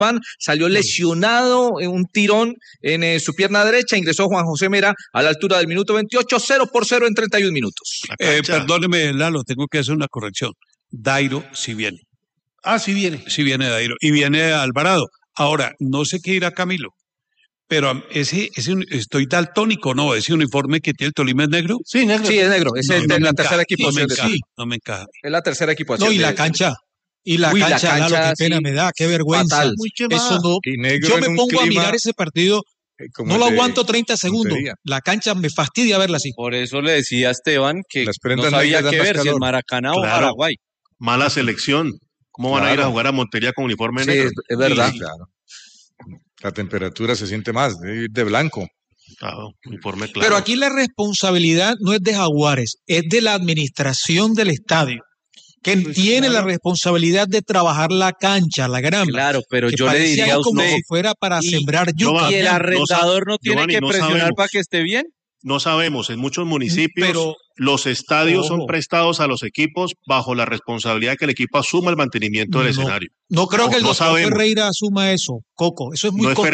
Farfán, salió lesionado en un tirón en su pierna derecha, ingresó Juan José Mera a la altura del minuto 28, 0-0 en 31 minutos. Perdóneme, Lalo, tengo que hacer una corrección. Dairo sí viene. Sí viene. Sí viene Dairo. Y viene Alvarado. Ahora, no sé qué irá Camilo, pero estoy daltónico, ¿no? ¿Ese uniforme que tiene el Tolima es negro? Sí, negro. Sí, es negro. Es la tercera equipación. No me encaja. Es la tercera equipación. No, y la cancha. Y la cancha, Lalo, qué pena me da, qué vergüenza. Fatal. Eso no. Yo me pongo a mirar ese partido, no lo aguanto 30 segundos. La cancha me fastidia verla así. Por eso le decía a Esteban que no sabía qué ver, si en Maracaná o Paraguay. Mala selección. ¿Cómo van a ir a jugar a Montería con uniforme negro? Sí, es verdad. Sí, claro. La temperatura se siente más, de blanco. Uniforme claro. Pero aquí la responsabilidad no es de Jaguares, es de la administración del estadio, que tiene la responsabilidad de trabajar la cancha, la grama. Claro, pero yo le diría a usted, como si fuera para sembrar yuca. ¿Y el arrendador no tiene que presionar para que esté bien? No sabemos, en muchos municipios los estadios son prestados a los equipos bajo la responsabilidad de que el equipo asuma el mantenimiento del escenario. No creo que el doctor Ferreira asuma eso, Coco. Eso es muy costoso.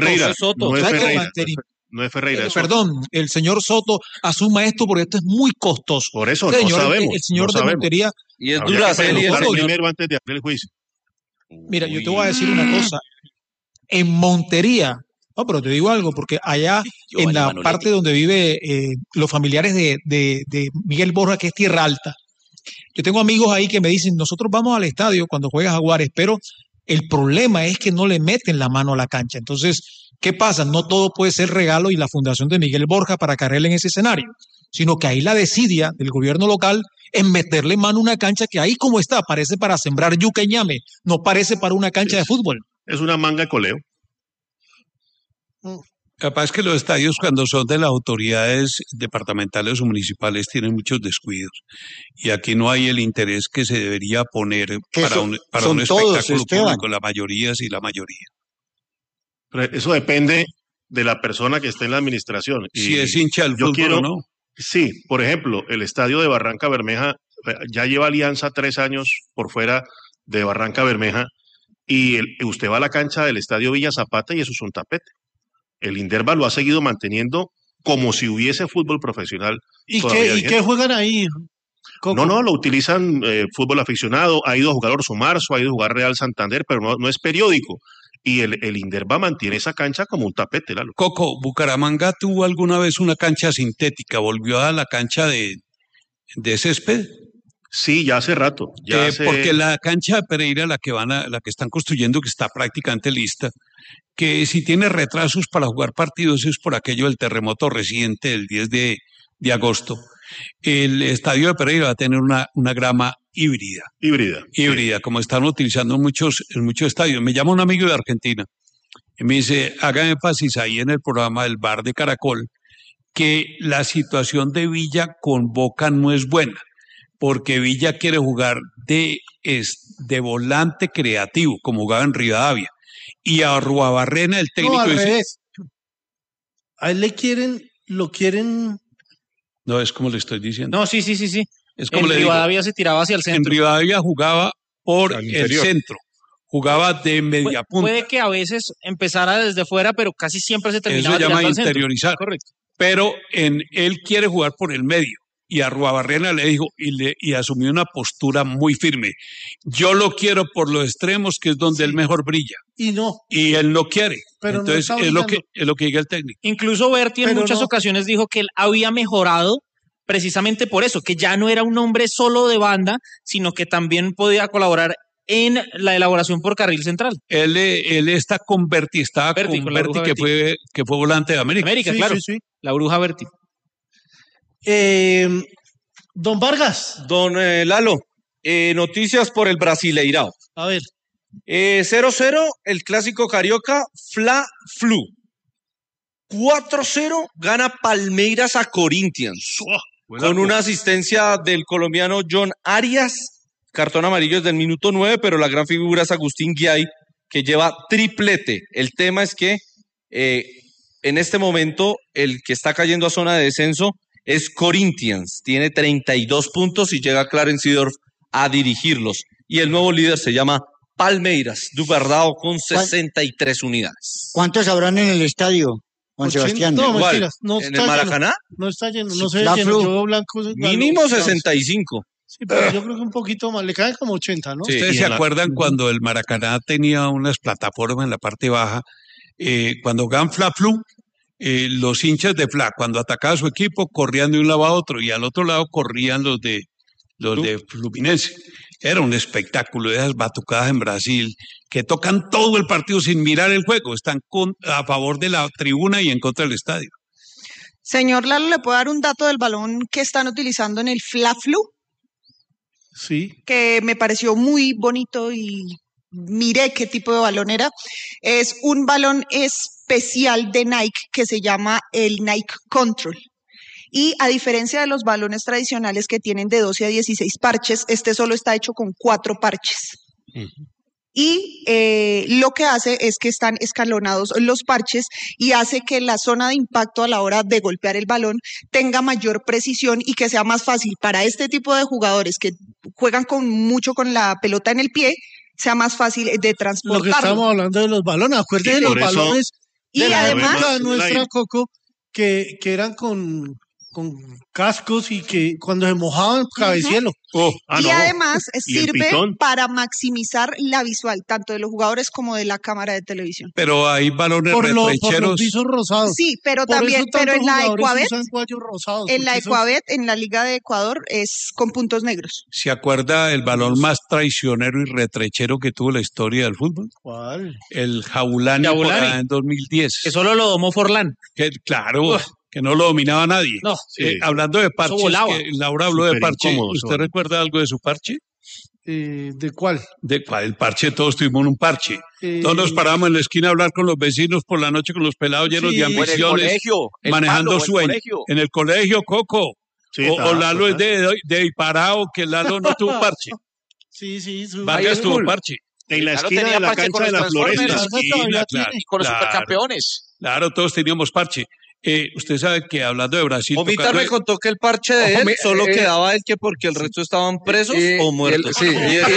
No es Ferreira. Perdón, el señor Soto asuma esto porque esto es muy costoso. Por eso no sabemos. El señor de Montería. Y es Duracell y el señor. Primero antes de abrir el juicio. Mira, yo te voy a decir una cosa. En Montería, no, pero te digo algo, porque allá en la parte donde vive los familiares de Miguel Borja, que es Tierra Alta, yo tengo amigos ahí que me dicen, nosotros vamos al estadio cuando juega Jaguares, pero el problema es que no le meten la mano a la cancha. Entonces, ¿qué pasa? No todo puede ser regalo y la fundación de Miguel Borja para cargarle en ese escenario, sino que ahí la desidia del gobierno local es meterle mano a una cancha que ahí como está, parece para sembrar yuca y ñame, no parece para una cancha de fútbol. Es una manga de coleo. Capaz que los estadios cuando son de las autoridades departamentales o municipales tienen muchos descuidos y aquí no hay el interés que se debería poner para un espectáculo público, la mayoría sí, la mayoría. Pero eso depende de la persona que esté en la administración. Y si es hincha del fútbol o no. Sí, por ejemplo, el estadio de Barranca Bermeja ya lleva Alianza 3 años por fuera de Barranca Bermeja y usted va a la cancha del estadio Villa Zapata y eso es un tapete. El Inderva lo ha seguido manteniendo como si hubiese fútbol profesional. ¿Y qué juegan ahí? Coco. No, lo utilizan fútbol aficionado, ha ido a jugar Orso Marzo, ha ido a jugar Real Santander, pero no es periódico. Y el Inderva mantiene esa cancha como un tapete, Lalo. Coco, ¿Bucaramanga tuvo alguna vez una cancha sintética? ¿Volvió a la cancha de césped? Sí, ya hace rato. Porque la cancha de Pereira, la que están construyendo, que está prácticamente lista, que si tiene retrasos para jugar partidos es por aquello del terremoto reciente del 10 de agosto. El estadio de Pereira va a tener una grama híbrida. Sí. Como están utilizando en muchos estadios. Me llama un amigo de Argentina y me dice, haga énfasis ahí en el programa del Bar de Caracol, que la situación de Villa con Boca no es buena, porque Villa quiere jugar de volante creativo, como jugaba en Rivadavia. Y a Arruabarrena, el técnico al dice... revés. A él lo quieren... No, es como le estoy diciendo. No, sí. Es como en Rivadavia se tiraba hacia el centro. En Rivadavia jugaba por el centro, jugaba de media punta. Puede que a veces empezara desde fuera, pero casi siempre se terminaba Eso se llama tirando al interiorizar. Centro. Correcto. Pero él quiere jugar por el medio. Y Arruabarrena le dijo y asumió una postura muy firme. Yo lo quiero por los extremos, que es donde él mejor brilla. Y él no quiere. Pero entonces no es lo que diga el técnico. Incluso Berti en muchas ocasiones dijo que él había mejorado precisamente por eso, que ya no era un hombre solo de banda, sino que también podía colaborar en la elaboración por carril central. Él está con Berti, estaba con Berti que fue volante de América. Sí, claro. Sí. La bruja Berti. Don Vargas. Don Lalo, noticias por el Brasileirao. A ver. 0-0, el clásico carioca, Fla-Flu. 4-0, gana Palmeiras a Corinthians. Con una asistencia del colombiano John Arias. Cartón amarillo desde el minuto 9, pero la gran figura es Agustín Guiay, que lleva triplete. El tema es que en este momento el que está cayendo a zona de descenso es Corinthians, tiene 32 puntos y llega Clarence Seedorf a dirigirlos. Y el nuevo líder se llama Palmeiras, Dubardao con 63 unidades. ¿Cuántos habrán en el estadio, Juan 80, Sebastián? no, Igual, mentiras, no ¿en está el Maracaná? lleno. No está lleno, no Sí, sé la lleno. Flu. Yo blanco. Mínimo 65. Sí, pero yo creo que un poquito más. Le caen como 80, ¿no? Sí. ¿Ustedes y se en la- acuerdan cuando el Maracaná tenía unas plataformas en la parte baja? Cuando jugaban Fla-Flu, los hinchas de Fla, cuando atacaba su equipo, corrían de un lado a otro y al otro lado corrían los de Fluminense. Era un espectáculo, esas batucadas en Brasil, que tocan todo el partido sin mirar el juego, están a favor de la tribuna y en contra del estadio. Señor Lalo, ¿le puedo dar un dato del balón que están utilizando en el Fla-Flu? Sí. Que me pareció muy bonito y miré qué tipo de balón era. Es un balón especial de Nike que se llama el Nike Control. Y a diferencia de los balones tradicionales que tienen de 12 a 16 parches, este solo está hecho con 4 parches. Y lo que hace es que están escalonados los parches y hace que la zona de impacto a la hora de golpear el balón tenga mayor precisión y que sea más fácil para este tipo de jugadores que juegan mucho con la pelota en el pie, sea más fácil de Lo que transportarlo. estamos hablando de los balones. Acuérdense de los por eso- balones Y de la además, época nuestra, Lain. Coco, que eran con cascos y que cuando se mojaban, cabecielo. Ah, y no. además ¿Y el sirve pitón? para maximizar la visual, tanto de los jugadores como de la cámara de televisión. Pero hay balones Por los retrecheros. pisos rosados. Sí, pero Por también, eso pero tantos en la jugadores Ecuabet, usan guayos rosados, en la porque eso- Ecuabet, en la Liga de Ecuador, es con puntos negros. ¿Se acuerda el balón más traicionero y retrechero que tuvo la historia del fútbol? ¿Cuál? El Jaulani, Jaulani. por allá en 2010. Que solo lo domó Forlán. Claro, que no lo dominaba nadie. No. Hablando de parches, volaba. que Laura habló de Súper parche. incómodo, ¿Usted sobre. recuerda algo de su parche? ¿De cuál? ¿De cuál? El parche, todos tuvimos un parche. Eh, Todos nos parábamos en la esquina a hablar con los vecinos por la noche con los pelados llenos Sí. de O en el ambiciones, manejando sueños. En el colegio, Coco. Sí, o está, Lalo es total. de parado, que Lalo no tuvo parche. Sí, sí. Vargas tuvo parche. En la Claro, esquina tenía de la parche con cancha de los la Floresta. Transformers. Esquina, todavía Y con los supercampeones. Claro, todos teníamos parche. Usted sabe que hablando de Brasil... Omitar toca- me contó que el parche de él Ojo, solo quedaba el que porque el resto estaban presos o muertos. Sí,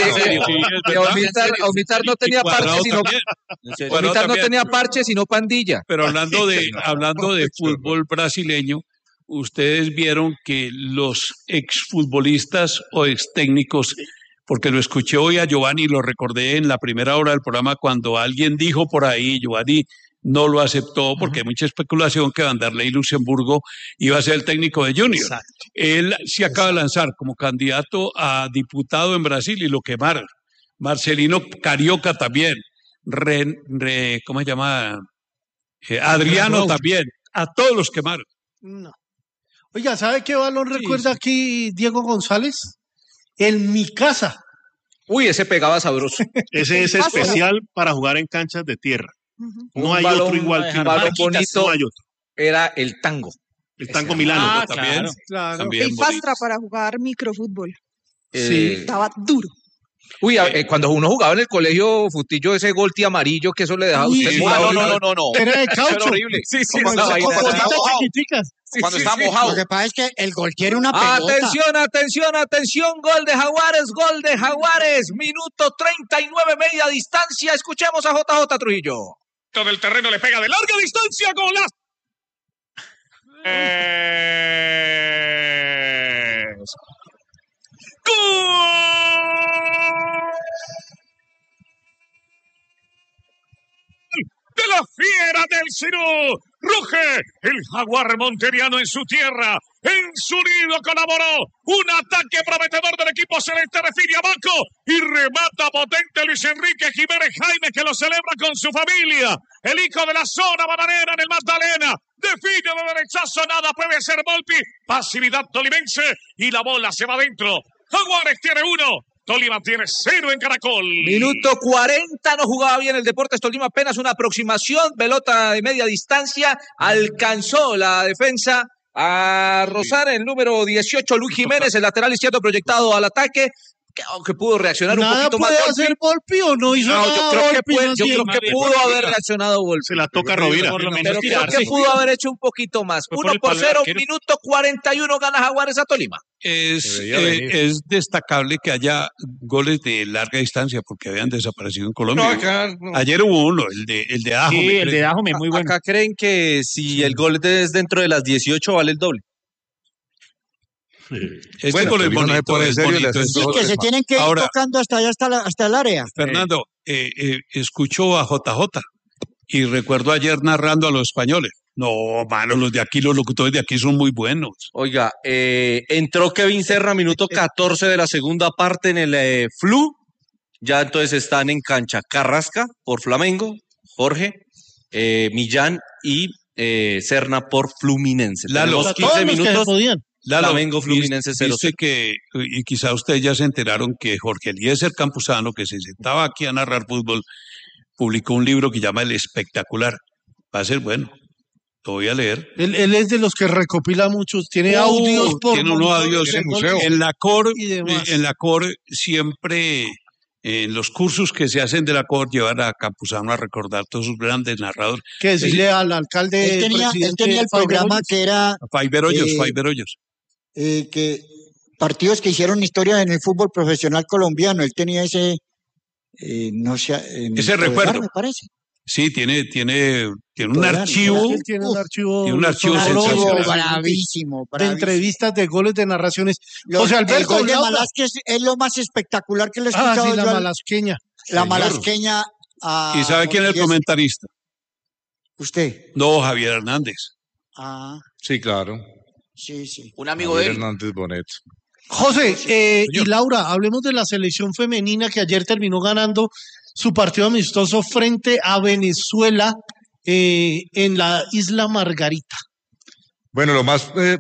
Omitar no tenía parche, sino Omitar no tenía parche, sino pandilla. Pero hablando de fútbol brasileño, ustedes vieron que los exfutbolistas o extécnicos, porque lo escuché hoy a Giovanni, lo recordé en la primera hora del programa cuando alguien dijo por ahí, Giovanni no lo aceptó porque hay mucha especulación que Vanderlei Luxemburgo iba a ser el técnico de Junior. Exacto. Él se acaba de lanzar como candidato a diputado en Brasil y lo quemaron. Marcelino Carioca también. ¿Cómo se llama? Adriano también. A todos los quemaron. No. Oiga, ¿sabe qué balón recuerda aquí Diego González? En mi casa. Uy, ese pegaba sabroso. Ese es especial para jugar en canchas de tierra. No hay otro igual que un balón Marquitas, bonito. no hay otro. Era el tango. El tango milano. También. Claro. También El bonito. Fastra para jugar microfútbol. Sí. Estaba duro. Uy, cuando uno jugaba en el colegio Futillo, ese golti amarillo que eso le dejaba a Uy, usted. sí. No. Era de Era caucho. horrible. Sí, sí, Como esa esas vaina era- bolitas mojado. chiquiticas. Cuando está Lo mojado. que pasa es que el gol quiere una pelota. Atención, gol de Jaguares, minuto 39, media distancia. Escuchemos a JJ Trujillo. Del terreno le pega de larga distancia. Golazo. De la fiera del Cirú, ruge el jaguar monteriano en su tierra, en su nido colaboró, un ataque prometedor del equipo celeste define abajo y remata potente Luis Enrique Jiménez Jaime que lo celebra con su familia, el hijo de la zona bananera en el Magdalena, define de derechazo, nada puede ser Volpi, pasividad tolimense y la bola se va adentro, Jaguares tiene 1, Tolima tiene 0 en Caracol. Minuto 40, no jugaba bien el Deportes Tolima, apenas una aproximación, pelota de media distancia, alcanzó la defensa a rozar el número 18, Luis Jiménez, el lateral izquierdo proyectado al ataque, que pudo reaccionar un ¿Nada poquito más. puede hacer Volpi o no hizo No, nada? yo creo que, Volpi, yo creo que pudo haber reaccionado Volpi. Se la toca Rovira. Por lo menos Pero creo que tirarse. pudo haber hecho un poquito más. Fue por 1 el por palo del 0, arquero. minuto 41, gana Jaguares a Tolima. Es destacable que haya goles de larga distancia porque habían desaparecido en Colombia. No, acá, no. Ayer hubo uno, el de Ajo. Sí, el de Dajome, muy bueno. Acá creen que si el gol es dentro de las 18 vale el doble. Este Bueno, gol es Tolima no se bonito, pone es serio, bonito, le hacen es Sí, dos que se tienen que ir Ahora- tocando hasta allá, hasta el área. Fernando, escucho a JJ y recuerdo ayer narrando a los españoles. No, mano, los de aquí, los locutores de aquí son muy buenos. Oiga, entró Kevin Serra, minuto 14 de la segunda parte en el Flu. Ya entonces están en cancha Carrasca por Flamengo, Jorge, Millán y Serna por Fluminense. Lalo, Tenemos Todos 15 los que se minutos. podían. Lalo, Flamengo, Fluminense 0-0. Dice que, y quizá ustedes ya se enteraron que Jorge Eliezer Campuzano, que se sentaba aquí a narrar fútbol, publicó un libro que llama El Espectacular. Va a ser bueno. Lo voy a leer. Él es de los que recopila muchos, tiene audios por tiene unos montones audios de en goles museo. En la COR siempre, en los cursos que se hacen de la COR, llevan a Campuzano a recordar todos sus grandes narradores. Que decirle al alcalde. Él tenía presidente el Fabio programa Hoyos. que era Faiber Hoyos. Que partidos que hicieron historia en el fútbol profesional colombiano. Él tenía ese, no sé, Ese recuerdo. me parece. Sí, tiene un Total, archivo. Él tiene un archivo, Tiene un archivo sonoro, sensacional. Bravísimo, de bravísimo. entrevistas, de goles, de narraciones. Lo- José el Alberto gol de Laura. Malásquez es lo más espectacular que le he Ah, escuchado sí, la yo. malasqueña. La Señor. malasqueña. ¿Y sabe quién es el comentarista? Usted. No, Javier Hernández. Ah, Sí, claro. sí, sí. Un amigo de Javier él. Hernández Bonet. José, y Laura, hablemos de la selección femenina que ayer terminó ganando su partido amistoso frente a Venezuela en la isla Margarita. Bueno, lo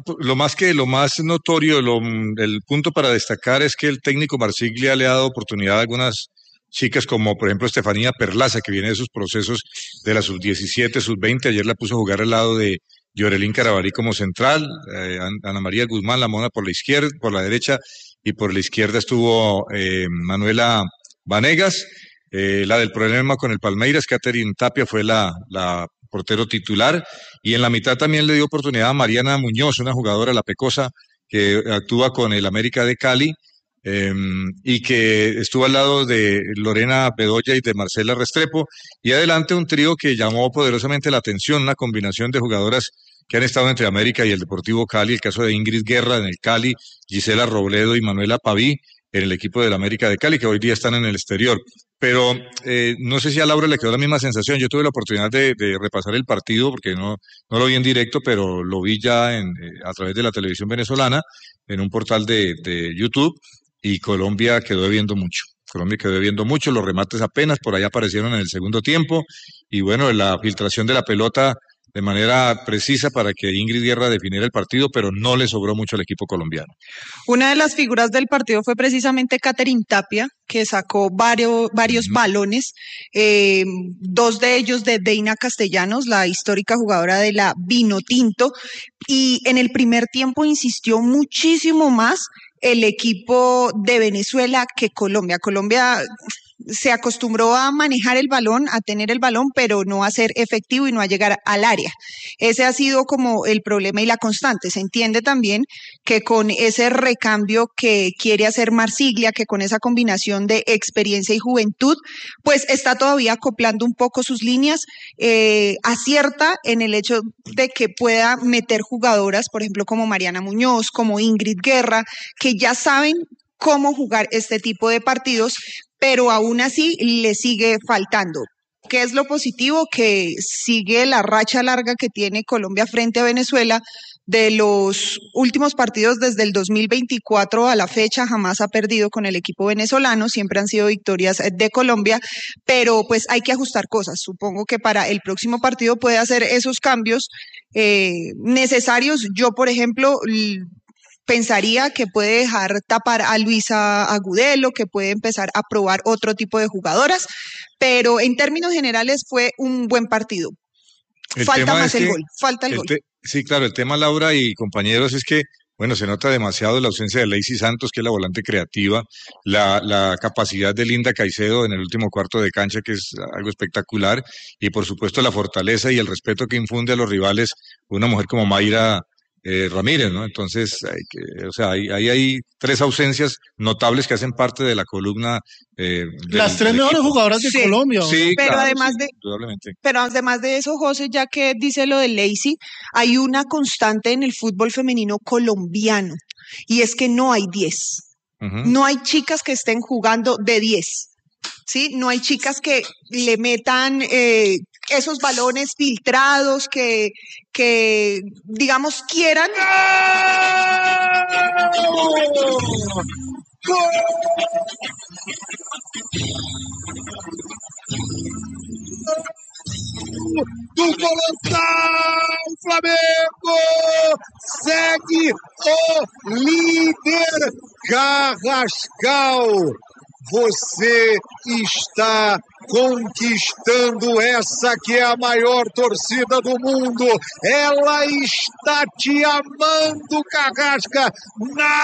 más notorio, el punto para destacar es que el técnico Marsiglia le ha dado oportunidad a algunas chicas como por ejemplo Estefanía Perlaza, que viene de sus procesos de la sub-17, sub-20, ayer la puso a jugar al lado de Yorelín Carabalí como central, Ana María Guzmán, la mona por la izquierda, por la derecha, y por la izquierda estuvo Manuela Vanegas. La del problema con el Palmeiras, Catherine Tapia fue la portero titular, y en la mitad también le dio oportunidad a Mariana Muñoz, una jugadora, la Pecosa, que actúa con el América de Cali, y que estuvo al lado de Lorena Bedoya y de Marcela Restrepo, y adelante un trío que llamó poderosamente la atención, una combinación de jugadoras que han estado entre América y el Deportivo Cali, el caso de Ingrid Guerra en el Cali, Gisela Robledo y Manuela Paví en el equipo del América de Cali, que hoy día están en el exterior. Pero no sé si a Laura le quedó la misma sensación. Yo tuve la oportunidad de repasar el partido, porque no lo vi en directo, pero lo vi ya a través de la televisión venezolana, en un portal de YouTube, y Colombia quedó debiendo mucho. Colombia quedó debiendo mucho, los remates apenas por ahí aparecieron en el segundo tiempo, y bueno, la filtración de la pelota de manera precisa para que Ingrid Guerra definiera el partido, pero no le sobró mucho al equipo colombiano. Una de las figuras del partido fue precisamente Catherine Tapia, que sacó varios balones, 2 de ellos de Deina Castellanos, la histórica jugadora de la Vinotinto, y en el primer tiempo insistió muchísimo más el equipo de Venezuela que Colombia. Colombia se acostumbró a manejar el balón, a tener el balón, pero no a ser efectivo y no a llegar al área. Ese ha sido como el problema y la constante. Se entiende también que con ese recambio que quiere hacer Marsiglia, que con esa combinación de experiencia y juventud, pues está todavía acoplando un poco sus líneas, acierta en el hecho de que pueda meter jugadoras, por ejemplo, como Mariana Muñoz, como Ingrid Guerra, que ya saben cómo jugar este tipo de partidos, pero aún así le sigue faltando. ¿Qué es lo positivo? Que sigue la racha larga que tiene Colombia frente a Venezuela. De los últimos partidos desde el 2024 a la fecha jamás ha perdido con el equipo venezolano, siempre han sido victorias de Colombia, pero pues hay que ajustar cosas. Supongo que para el próximo partido puede hacer esos cambios necesarios. Yo, por ejemplo, pensaría que puede dejar tapar a Luisa Agudelo, que puede empezar a probar otro tipo de jugadoras, pero en términos generales fue un buen partido. Falta más el gol, falta el gol. Sí, claro, el tema, Laura y compañeros, es que Bueno, se nota demasiado la ausencia de Lacey Santos, que es la volante creativa, la capacidad de Linda Caicedo en el último cuarto de cancha, que es algo espectacular, y por supuesto la fortaleza y el respeto que infunde a los rivales una mujer como Mayra Ramírez, ¿no? Entonces, hay tres ausencias notables que hacen parte de la columna. Las tres mejores jugadoras de Colombia. Sí, pero claro, además sí, indudablemente. Pero además de eso, José, ya que dice lo de Lacey, hay una constante en el fútbol femenino colombiano y es que no hay 10. No hay chicas que estén jugando de 10. ¿Sí? No hay chicas que le metan esos balones filtrados que digamos, quieran. Do Colossal Flamengo segue o líder Carrascal. Você está conquistando essa que é a maior torcida do mundo. Ela está te amando, Carrasca.